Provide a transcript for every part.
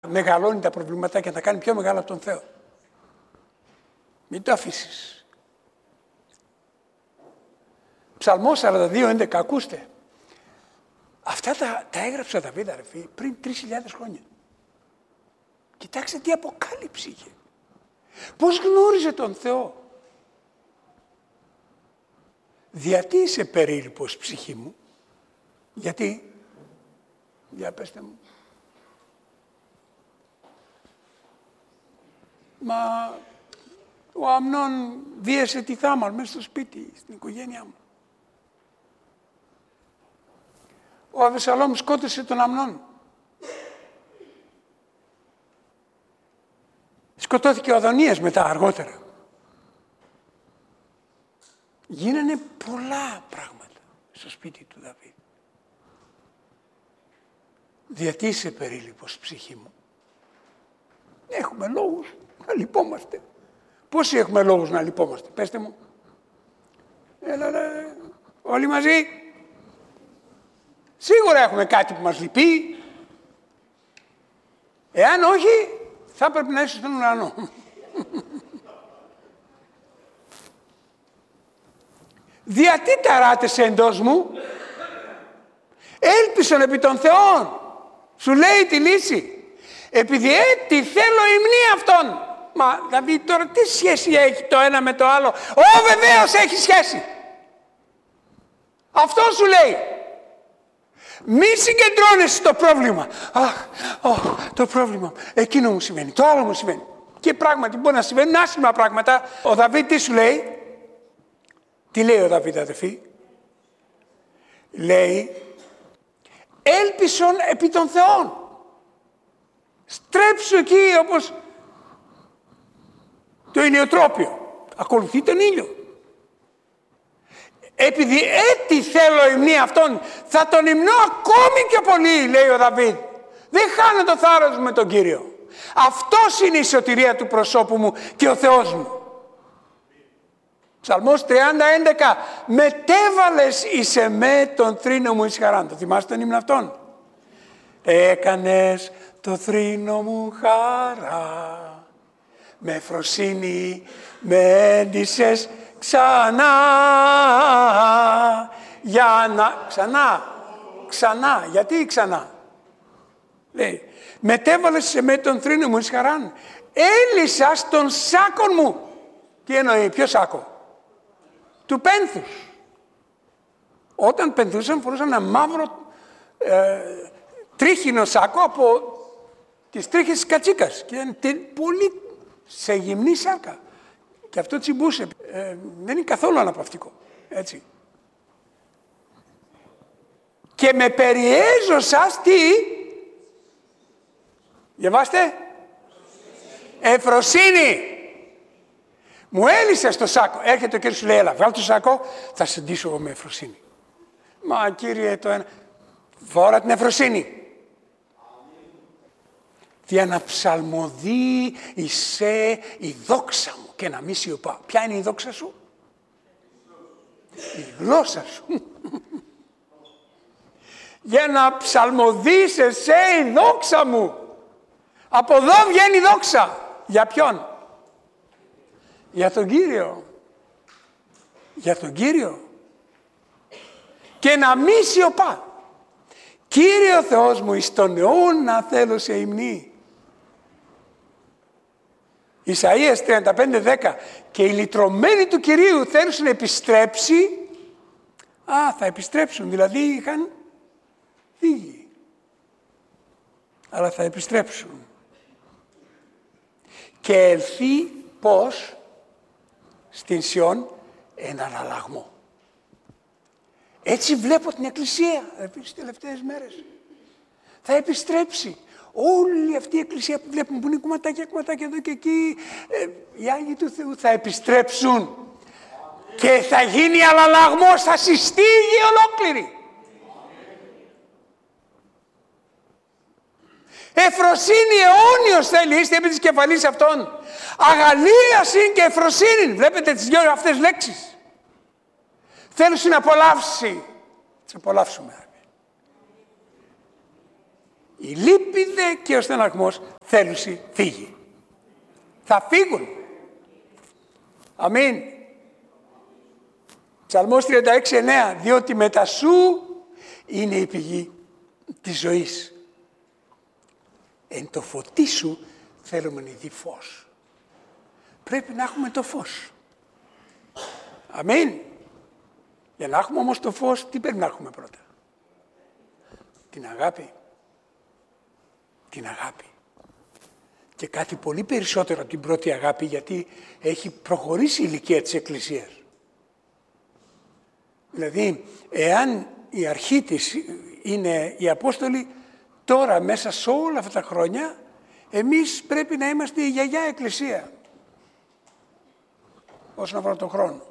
μεγαλώνει τα προβλήματά και να τα κάνει πιο μεγάλα από τον Θεό. Μην το αφήσεις. Ψαλμός 42:11, ακούστε. Αυτά τα έγραψε ο Δαβίδ, αδερφοί, πριν 3.000 χρόνια. Κοιτάξτε τι αποκάλυψη είχε. Πώς γνώριζε τον Θεό. Γιατί είσαι περίληπος, ψυχή μου. Γιατί. Για πέστε μου. Μα ο Αμνών βίασε τη Θάμαρ μέσα στο σπίτι, στην οικογένειά μου. Ο Αβεσσαλόμ σκότωσε τον Αμνών. Σκοτώθηκε ο Αδωνίας μετά, αργότερα. Γίνανε πολλά πράγματα στο σπίτι του Δαβίδ. Γιατί είσαι περίληπος, ψυχή μου. Έχουμε λόγους να λυπόμαστε. Πόσοι έχουμε λόγους να λυπόμαστε, πέστε μου. Έλα, όλοι μαζί. Σίγουρα έχουμε κάτι που μας λυπεί. Εάν όχι, θα πρέπει να είσαι στον ουρανό. Γιατί ταράτεσαι εντός μου. Έλπισον επί των Θεών. Σου λέει τη λύση. Επειδή τι θέλω υμνή αυτόν. Μα δηλαδή τώρα τι σχέση έχει το ένα με το άλλο. Βεβαίως έχει σχέση. Αυτό σου λέει. Μη συγκεντρώνεσαι στο πρόβλημα. Το πρόβλημα. Εκείνο μου συμβαίνει. Το άλλο μου συμβαίνει. Και πράγματι μπορεί να συμβαίνουν άσχημα πράγματα. Ο Δαβίδ τι σου λέει. Τι λέει ο Δαβίδ, αδερφοί. Λέει. Έλπισον επί των Θεών. Στρέψου εκεί όπως το ηλιοτρόπιο. Ακολουθεί τον ήλιο. Επειδή έτσι θέλω υμνή αυτόν, θα τον υμνώ ακόμη πιο πολύ, λέει ο Δαβίδ. Δεν χάνω το θάρρος με τον Κύριο. Αυτός είναι η σωτηρία του προσώπου μου και ο Θεός μου. Ψαλμός 30:11. Μετέβαλες εις εμέ τον θρήνο μου εις χαράν. Το θυμάστε τον ύμνο αυτόν. Έκανες το θρήνο μου χαρά. Με φροσύνη με έντυσες ξανά. Για να... Ξανά. Γιατί ξανά. Λέει. Μετέβαλες σε με τον θρήνο μου εις χαράν. Έλυσα στον σάκον μου. Τι εννοεί, ποιο σάκο. Του πένθους. Όταν πενθούσαν φορούσαν ένα μαύρο τρίχινο σάκο από τις τρίχες της κατσίκας. Και ήταν πολύ σε γυμνή σάκα. Και αυτό τσιμπούσε. Δεν είναι καθόλου αναπαυτικό. Έτσι. Και με περιέζωσας τι. Διαβάστε. Εφροσύνη. Μου έλυσες το σάκο. Έρχεται ο Κύριος σου λέει, έλα, βγάλω το σάκο, θα σε ντύσω εγώ με εφροσύνη. Μα Κύριε, το ένα. Φόρα την εφροσύνη. Για να ψαλμοδεί εισέ η δόξα μου και να μη σιωπά. Ποια είναι η δόξα σου? Η γλώσσα σου. Για να ψαλμοδείς εσέ η δόξα μου. Από εδώ βγαίνει η δόξα. Για ποιον? Για τον Κύριο. Για τον Κύριο. Και να μη σιωπά. Κύριε ο Θεός μου, εις τον αιώνα θέλω σε υμνή. Ισαΐας 35:10. Και οι λυτρωμένοι του Κυρίου θέλουν να επιστρέψει. Θα επιστρέψουν. Δηλαδή είχαν φύγει. Αλλά θα επιστρέψουν. Και ελθεί πώς? Στην Σιών έναν αλλαγμό. Έτσι βλέπω την Εκκλησία τις τελευταίες μέρες. Θα επιστρέψει. Όλη αυτή η Εκκλησία που βλέπουμε που είναι κομματάκια εδώ και εκεί, οι Άγιοι του Θεού θα επιστρέψουν. Και θα γίνει αλλαγμός, θα συστεί η γη ολόκληρη. Εφροσύνη αιώνιος θέλει, είστε επί της κεφαλής αυτών. Αγαλίαση και εφροσύνη. Βλέπετε τις δυο αυτές λέξεις. Θέλω να απολαύσει. Θα απολαύσουμε. Η λύπη δε και ο στεναγμός θέλουσι φύγει. Θα φύγουν. Αμήν. Ψαλμός 36:9, διότι μετά σου είναι η πηγή της ζωής. Εν το φωτί σου θέλουμε να δει φως. Πρέπει να έχουμε το φως. Αμήν. Για να έχουμε όμως το φως, τι πρέπει να έχουμε πρώτα? Την αγάπη. Την αγάπη. Και κάτι πολύ περισσότερο από την πρώτη αγάπη, γιατί έχει προχωρήσει η ηλικία της Εκκλησίας. Δηλαδή, εάν η αρχή της είναι οι Απόστολοι, τώρα μέσα σε όλα αυτά τα χρόνια, εμείς πρέπει να είμαστε η γιαγιά Εκκλησία. Όσον αφορά τον χρόνο.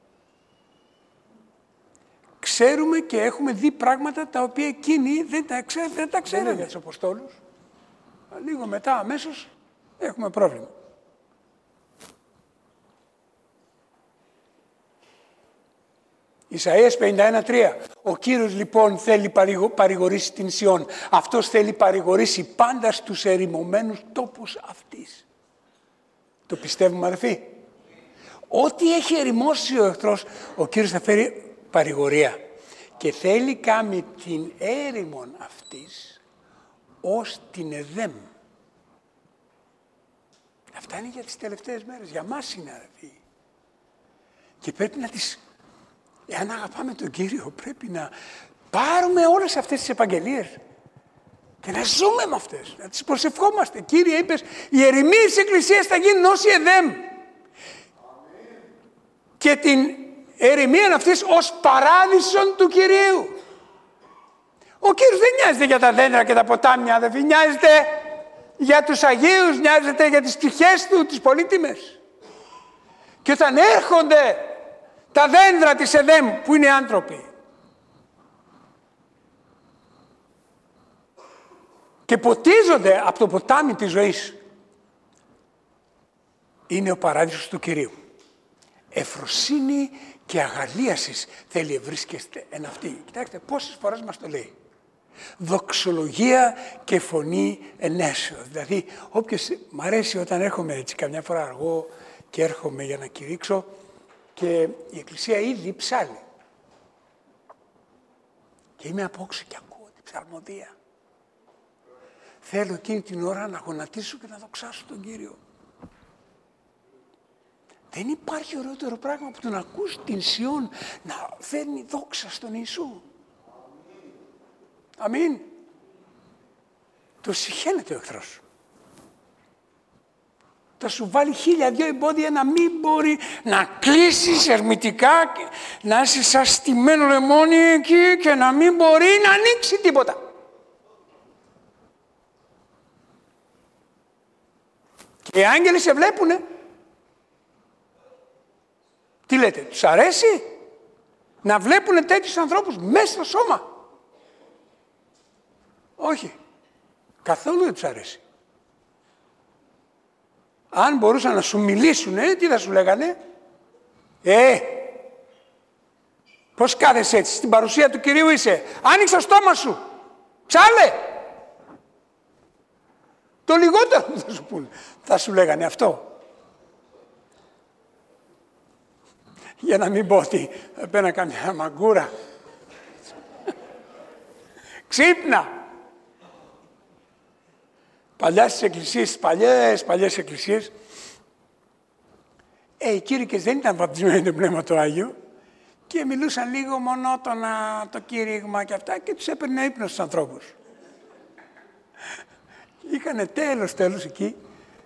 Ξέρουμε και έχουμε δει πράγματα τα οποία εκείνοι δεν τα ξέρουν για τους Αποστόλους. Λίγο μετά αμέσως έχουμε πρόβλημα. Ισαΐας 51:3. Ο Κύριος λοιπόν θέλει παρηγορήσει την Σιών. Αυτός θέλει παρηγορήσει πάντα στους ερημωμένους τόπους αυτής. Το πιστεύουμε, αδελφοί? Ό,τι έχει ερημώσει ο εχθρός, ο Κύριος θα φέρει παρηγορία. Και θέλει κάνει την έρημον αυτής ως την Εδέμ. Αυτά είναι για τις τελευταίες μέρες. Για μας είναι, αδελφοί. Και πρέπει να τις... Εάν αγαπάμε τον Κύριο, πρέπει να πάρουμε όλες αυτές τις επαγγελίες και να ζούμε με αυτές, να τις προσευχόμαστε. Κύριε, είπες, οι ερημοί της Εκκλησίας θα γίνουν ως η Εδέμ. Και την ερημία αυτής ως παράδεισον του Κυρίου. Ο Κύριος δεν νοιάζεται για τα δέντρα και τα ποτάμια, αδελφοί. Νοιάζεται για τους Αγίους, νοιάζεται για τις ψυχές του, τις πολύτιμες. Και όταν έρχονται τα δέντρα της Εδέμ, που είναι οι άνθρωποι, και ποτίζονται από το ποτάμι της ζωής, είναι ο παράδεισος του Κυρίου. Εφροσύνη και αγαλίασης θέλει ευρίσκεστε εν αυτή. Κοιτάξτε πόσες φορές μας το λέει. Δοξολογία και φωνή ενέσεως. Δηλαδή, όποιος μ' αρέσει όταν έρχομαι έτσι καμιά φορά αργό και έρχομαι για να κηρύξω και η Εκκλησία ήδη ψάλλει. Και είμαι απόξω και ακούω την ψαλμοδία. Θέλω εκείνη την ώρα να γονατίσω και να δοξάσω τον Κύριο. Δεν υπάρχει ωραιότερο πράγμα που τον ακούς την Σιών να φέρνει δόξα στον Ιησού. Αμήν. Το συχαίνεται ο εχθρός. Θα σου βάλει 1002 εμπόδια να μην μπορεί να κλείσεις ερμητικά, να είσαι σαν στημένο λεμόνι εκεί και να μην μπορεί να ανοίξει τίποτα. Και οι άγγελοι σε βλέπουνε. Τι λέτε, τους αρέσει να βλέπουνε τέτοιους ανθρώπους μέσα στο σώμα? Όχι. Καθόλου δεν τους αρέσει. Αν μπορούσαν να σου μιλήσουνε, τι θα σου λέγανε? Πώς κάθεσαι έτσι, στην παρουσία του Κυρίου είσαι? Άνοιξε το στόμα σου. Ψάλε. Το λιγότερο που θα σου πούνε. Θα σου λέγανε αυτό. Για να μην πω ότι θα παίνα καμιά μαγκούρα. Ξύπνα. Παλιά στις εκκλησίες, παλιές εκκλησίες, οι κήρυκες δεν ήταν βαπτισμένοι το Πνεύμα το Άγιο και μιλούσαν λίγο μονότονα το κήρυγμα και αυτά και τους έπαιρνε ύπνος στους ανθρώπους. Είχανε τέλος εκεί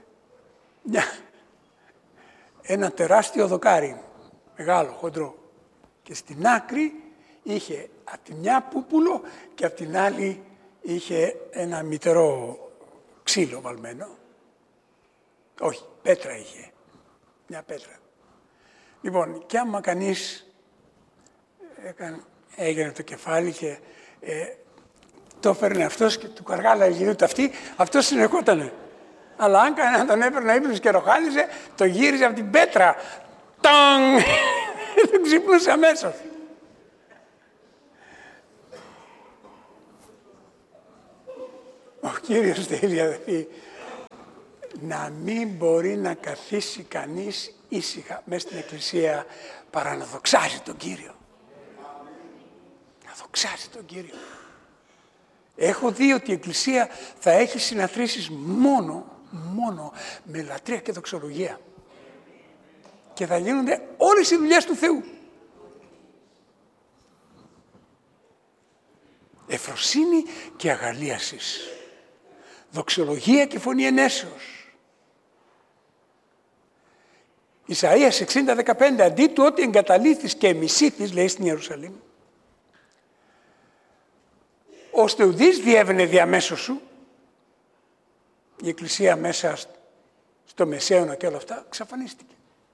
ένα τεράστιο δοκάρι, μεγάλο, χοντρό. Και στην άκρη είχε από τη μια πούπουλο και από την άλλη είχε ένα μητερό ξύλο βαλμένο. Όχι, πέτρα είχε. Μια πέτρα. Λοιπόν, κι άμα κανείς έγινε το κεφάλι και το έφερνε αυτός και του καργάλαγε γύρω του αυτή, αυτός συνεχότανε. Αλλά αν κανένα τον έπαιρνε ύπνος και ροχάλιζε, το γύριζε από την πέτρα. Τονγκ! Τον ξύπνουσε αμέσως. Κύριος θέλει, αδελφοί, να μην μπορεί να καθίσει κανείς ήσυχα μέσα στην εκκλησία παρά να δοξάζει τον Κύριο. Να δοξάζει τον Κύριο. Έχω δει ότι η εκκλησία θα έχει συναθρήσεις μόνο με λατρεία και δοξολογία. Και θα γίνονται όλες οι δουλειές του Θεού. Εφροσύνη και αγαλίασης. Δοξολογία και φωνή ενέσεως. Ισαΐας 60:15, αντί του ότι εγκαταλείφθης και εμισήθης, λέει στην Ιερουσαλήμ, ώστε ουδείς διέβαινε διαμέσως σου, η εκκλησία μέσα στο Μεσαίωνα και όλα αυτά, εξαφανίστηκε.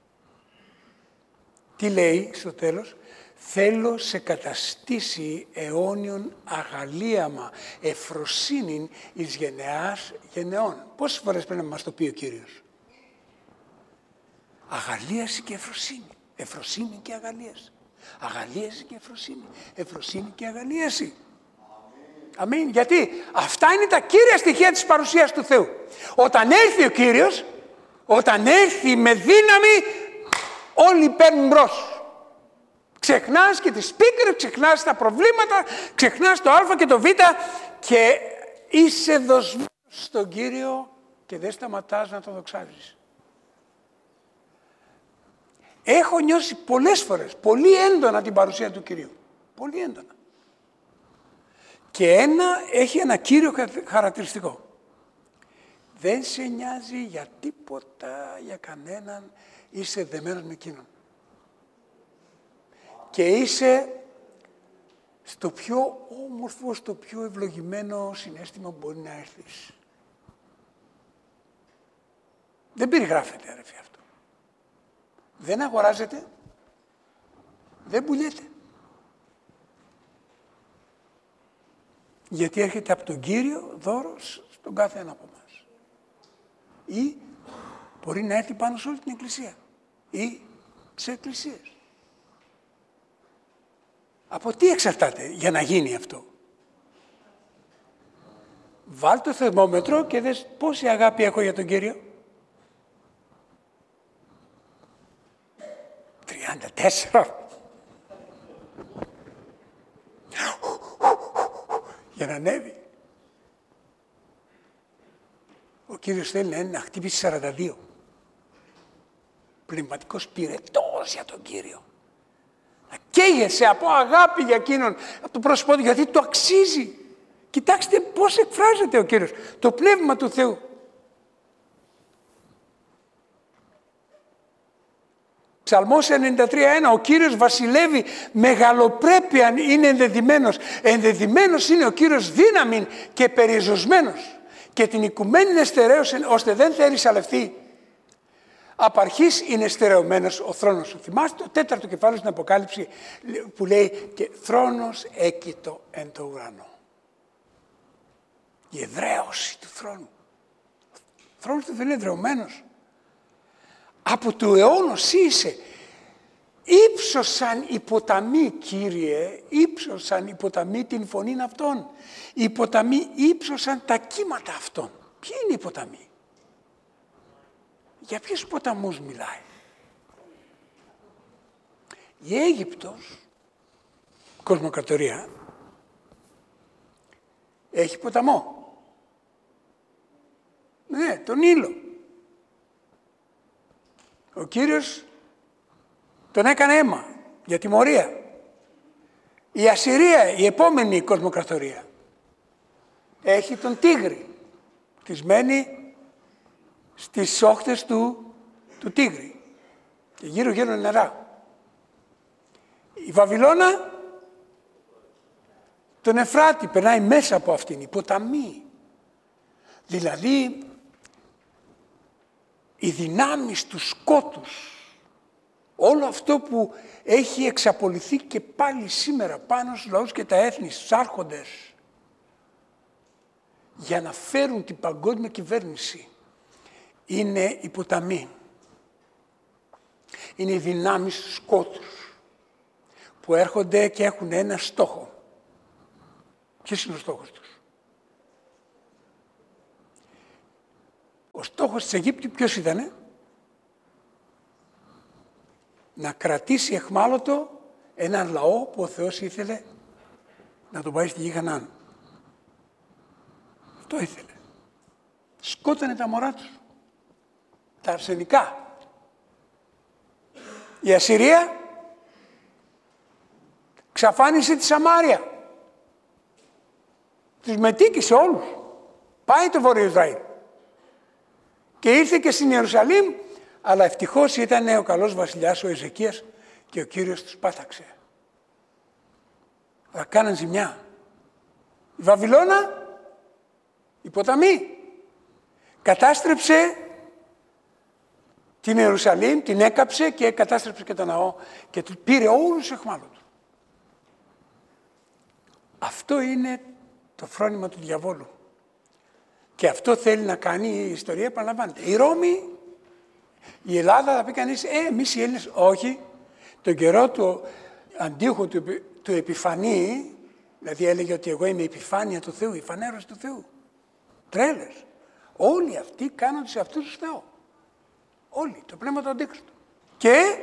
Τι λέει στο τέλος? Θέλω σε καταστήσει αιώνιον αγαλίαμα, εφροσύνην εις γενεάς γενεών. Πόσες φορές πρέπει να μας το πει ο Κύριος? Αγαλίαση και εφροσύνη. Εφροσύνη και αγαλίαση. Αγαλίαση και εφροσύνη. Εφροσύνη και αγαλίαση. Αμήν. Γιατί αυτά είναι τα κύρια στοιχεία της παρουσίας του Θεού. Όταν έρθει ο Κύριος, όταν έρθει με δύναμη, όλοι παίρνουν μπρος. Ξεχνάς και τις πίκρες, ξεχνάς τα προβλήματα, ξεχνάς το α και το β και είσαι δοσμένος στον Κύριο και δεν σταματάς να τον δοξάζεις. Έχω νιώσει πολλές φορές, πολύ έντονα την παρουσία του Κυρίου. Πολύ έντονα. Και έχει ένα κύριο χαρακτηριστικό. Δεν σε νοιάζει για τίποτα, για κανέναν, είσαι δεμένος με εκείνον. Και είσαι στο πιο όμορφο, στο πιο ευλογημένο συναίσθημα που μπορεί να έρθεις. Δεν περιγράφεται, αδερφοί, αυτό. Δεν αγοράζεται, δεν πουλιέται. Γιατί έρχεται από τον Κύριο δώρος στον κάθε ένα από εμάς. Ή μπορεί να έρθει πάνω σε όλη την εκκλησία. Ή σε εκκλησίες. Από τι εξαρτάται για να γίνει αυτό? Βάλ το θερμόμετρο και δες πόση αγάπη έχω για τον Κύριο. 34. Για να ανέβει. Ο Κύριος θέλει να χτυπήσει 42. Πνευματικός πυρετός για τον Κύριο. Να καίγεσαι από αγάπη για εκείνον, από το πρόσωπό του, γιατί το αξίζει. Κοιτάξτε πώς εκφράζεται ο Κύριος, το πνεύμα του Θεού. Ψαλμός 93:1, ο Κύριος βασιλεύει, μεγαλοπρέπεια είναι ενδεδειμένος. Ενδεδειμένος είναι ο Κύριος δύναμην και περιζωσμένος. Και την οικουμένη είναι στερέωσε, ώστε δεν θέλει σαλευθεί. Απ' αρχής είναι στερεωμένος ο θρόνος σου. Θυμάστε το 4ο κεφάλαιο στην Αποκάλυψη που λέει και θρόνος έκειτο εν το ουρανό. Η εδραίωση του θρόνου. Ο θρόνος του δεν είναι εδραιωμένος. Από του αιώνος είσαι. Ήψωσαν οι ποταμοί, Κύριε, ήψωσαν οι ποταμοί την φωνήν αυτών. Οι ποταμοί ήψωσαν τα κύματα αυτών. Ποιοι είναι οι ποταμοί? Για ποιους ποταμούς μιλάει? Η Αίγυπτος, κοσμοκρατορία, έχει ποταμό. Ναι, τον Νείλο. Ο Κύριος τον έκανε αίμα για τιμωρία. Η Ασσυρία, η επόμενη κοσμοκρατορία, έχει τον Τίγρη, χτισμένη στις όχθες του Τίγρη και γύρω νερά. Η Βαβυλώνα, τον Εφράτη, περνάει μέσα από αυτήν, η ποταμή. Δηλαδή, οι δυνάμεις του σκότους, όλο αυτό που έχει εξαπολυθεί και πάλι σήμερα πάνω στους λαούς και τα έθνη, στους άρχοντες, για να φέρουν την παγκόσμια κυβέρνηση, είναι οι ποταμοί. Είναι οι δυνάμεις του σκότους που έρχονται και έχουν ένα στόχο. Ποιος είναι ο στόχος τους? στόχος της Αιγύπτου ποιος ήτανε? Να κρατήσει αιχμάλωτο έναν λαό που ο Θεός ήθελε να τον πάει στη γη Χαναάν. Αυτό ήθελε. Σκότανε τα μωρά τους. Τα αρσενικά. Η Ασσυρία ξαφάνισε τη Σαμάρια. Τους μετήκησε όλους. Πάει το Βόρειο Ισραήλ. Και ήρθε και στην Ιερουσαλήμ, αλλά ευτυχώς ήταν ο καλός βασιλιάς ο Εζεκίας και ο Κύριος τους πάταξε. Αλλά κάναν ζημιά. Η Βαβυλώνα, η ποταμή, κατάστρεψε την Ιερουσαλήμ, την έκαψε και κατάστρεψε και τον ναό και του πήρε όλους τους αιχμάλωτους. Αυτό είναι το φρόνημα του διαβόλου. Και αυτό θέλει να κάνει η ιστορία, επαναλαμβάνεται. Η Ρώμη, η Ελλάδα, θα πει κανείς, εμείς οι Έλληνες, όχι. Τον καιρό του Αντίοχου του Επιφανή, δηλαδή έλεγε ότι εγώ είμαι η επιφάνεια του Θεού, η φανέρωση του Θεού. Τρέλες. Όλοι αυτοί κάνονται σε αυτούς τους Θεό. Όλοι, το πνεύμα του Αντίχριστου. Και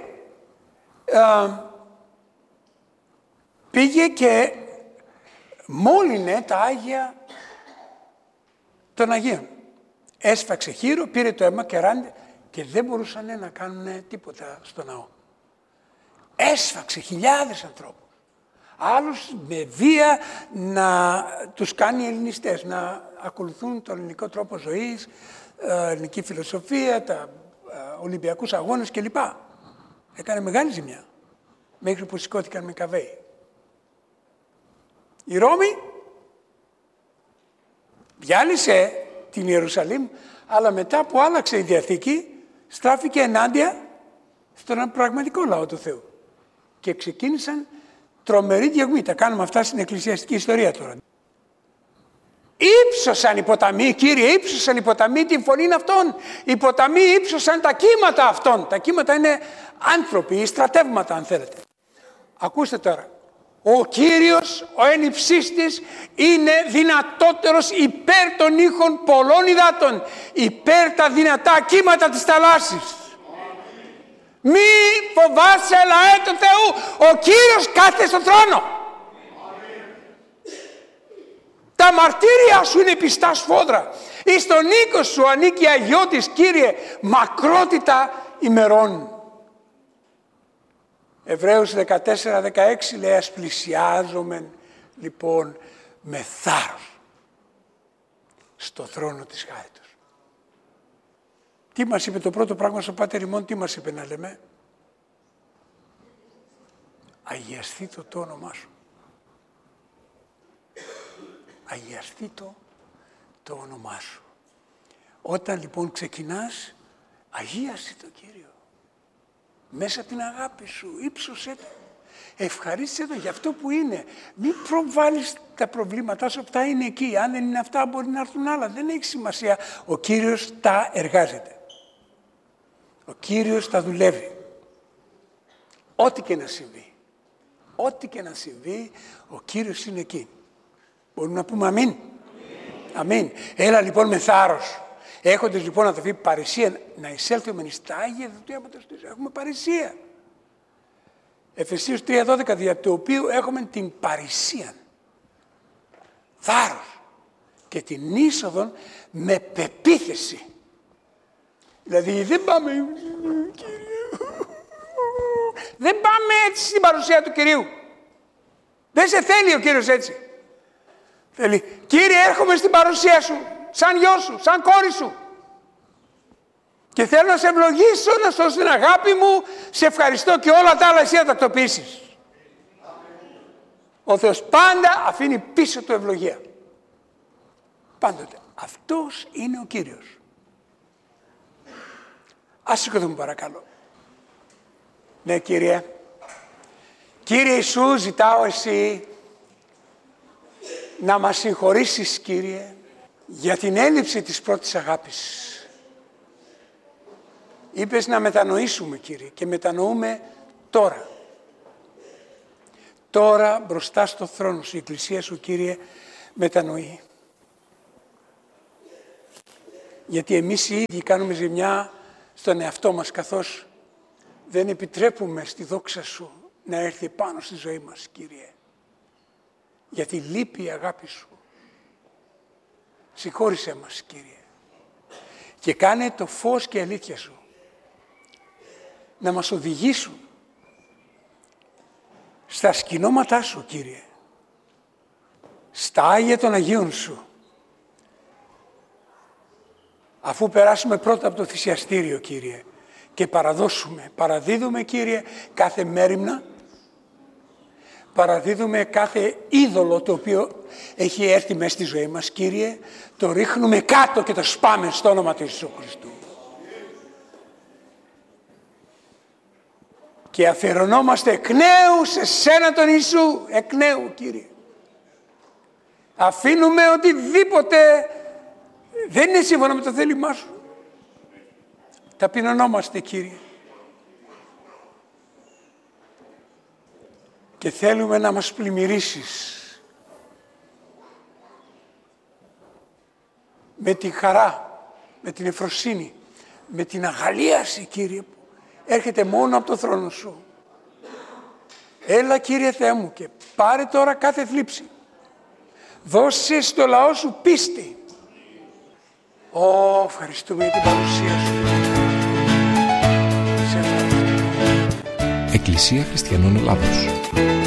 πήγε και μόλυνε τα Άγια των Αγίων. Έσφαξε χείρο, πήρε το αίμα και ράντε και δεν μπορούσαν να κάνουν τίποτα στο ναό. Έσφαξε χιλιάδες ανθρώπους. Άλλους με βία να τους κάνει ελληνιστές, να ακολουθούν τον ελληνικό τρόπο ζωής, ελληνική φιλοσοφία, τα Ολυμπιακούς αγώνες κλπ. Έκανε μεγάλη ζημιά, μέχρι που σηκώθηκαν με καβέι. Η Ρώμη διάλυσε την Ιερουσαλήμ, αλλά μετά που άλλαξε η Διαθήκη, στράφηκε ενάντια στον πραγματικό λαό του Θεού. Και ξεκίνησαν τρομερή διωγμή. Τα κάνουμε αυτά στην εκκλησιαστική ιστορία τώρα. Ήψωσαν οι ποταμοί, Κύριε, ήψωσαν οι ποταμοί την φωνή αυτών. Οι ποταμοί ήψωσαν τα κύματα αυτών. Τα κύματα είναι άνθρωποι ή στρατεύματα, αν θέλετε. Ακούστε τώρα. Ο Κύριος, ο εν υψίστης, είναι δυνατότερος υπέρ των ήχων πολλών υδάτων, υπέρ τα δυνατά κύματα της θαλάσσης. Μη φοβάσαι, λαέ του Θεού, ο Κύριος κάθεται στον θρόνο. Τα μαρτύρια σου είναι πιστά σφόδρα. Εις τον οίκο σου ανήκει αγιώτης, Κύριε, μακρότητα ημερών. Εβραίους 14-16 λέει, ας πλησιάζομεν λοιπόν με θάρρος στο θρόνο της χάριτος. Τι μας είπε το πρώτο πράγμα στο Πάτερ ημών, τι μας είπε να λέμε? Αγιαστήτω το όνομά σου. Αγιαστήτω το όνομά σου. Όταν λοιπόν ξεκινάς, αγίασε το Κύριο. Μέσα από την αγάπη σου, ύψωσέ το. Ευχαρίστησε το για αυτό που είναι. Μην προβάλλεις τα προβλήματά σου, αυτά είναι εκεί. Αν δεν είναι αυτά, μπορεί να έρθουν άλλα. Δεν έχει σημασία. Ο Κύριος τα εργάζεται. Ο Κύριος τα δουλεύει. Ό,τι και να συμβεί. Ό,τι και να συμβεί, ο Κύριος είναι εκεί. Μπορούμε να πούμε αμήν. Αμήν. Έλα λοιπόν με θάρρος. Έχοντας λοιπόν αδελφοί παρησία να εισέλθουμε στα Άγια Δευτέματος του. Έχουμε παρησία. Εφεσίους 3:12, δια του οποίου έχουμε την παρησία. Θάρρος. Και την είσοδον με πεποίθηση. Δηλαδή δεν πάμε, Κύριε, δεν πάμε έτσι στην παρουσία του Κυρίου. Δεν σε θέλει ο Κύριος έτσι. Θέλει, Κύριε, έρχομαι στην παρουσία σου, σαν γιο σου, σαν κόρη σου. Και θέλω να σε ευλογήσω, να σου δώσω την αγάπη μου, σε ευχαριστώ και όλα τα άλλα εσύ να τακτοποιήσεις. Ο Θεός πάντα αφήνει πίσω του ευλογία. Πάντοτε. Αυτός είναι ο Κύριος. Ας σηκωθούμε παρακαλώ. Ναι, Κύριε. Κύριε Ιησού, ζητάω εσύ να μας συγχωρήσεις, Κύριε, για την έλλειψη της πρώτης αγάπης. Είπες να μετανοήσουμε, Κύριε, και μετανοούμε τώρα. Τώρα μπροστά στο θρόνο σου, η Εκκλησία σου, Κύριε, μετανοεί. Γιατί εμείς οι ίδιοι κάνουμε ζημιά στον εαυτό μας, καθώς δεν επιτρέπουμε στη δόξα Σου να έρθει πάνω στη ζωή μας, Κύριε. Γιατί λείπει η αγάπη Σου. Συγχώρησέ μας, Κύριε. Και κάνε το φως και η αλήθεια Σου να μας οδηγήσουν στα σκηνώματά Σου, Κύριε. Στα Άγια των Αγίων Σου. Αφού περάσουμε πρώτα από το θυσιαστήριο, Κύριε, και παραδίδουμε, Κύριε, κάθε μέριμνα, παραδίδουμε κάθε είδωλο το οποίο έχει έρθει μέσα στη ζωή μας, Κύριε, το ρίχνουμε κάτω και το σπάμε στο όνομα του Ιησού Χριστού. Και αφιερωνόμαστε εκ νέου σε Σένα τον Ιησού, εκ νέου, Κύριε. Αφήνουμε οτιδήποτε δεν είναι σύμφωνα με το θέλημά Σου. Ταπεινωνόμαστε, Κύριε. Και θέλουμε να μας πλημμυρίσεις με τη χαρά, με την ευφροσύνη, με την αγαλίαση, Κύριε, που έρχεται μόνο από το θρόνο Σου. Έλα, Κύριε Θεέ μου, και πάρε τώρα κάθε θλίψη. Δώσε στο λαό Σου πίστη. Ευχαριστούμε για την παρουσία Σου. Σε ευχαριστούμε. Εκκλησία Χριστιανών Ελλάδος.